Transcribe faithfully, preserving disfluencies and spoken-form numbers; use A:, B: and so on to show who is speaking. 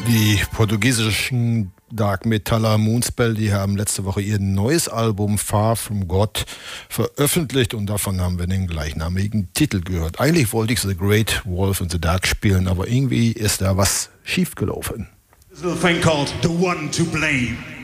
A: Die portugiesischen Dark Metaller Moonspell, die haben letzte Woche ihr neues Album Far From God veröffentlicht und davon haben wir den gleichnamigen Titel gehört. Eigentlich wollte ich The Great Wolf in the Dark spielen, aber irgendwie ist da was schiefgelaufen.
B: This little thing called The One to Blame.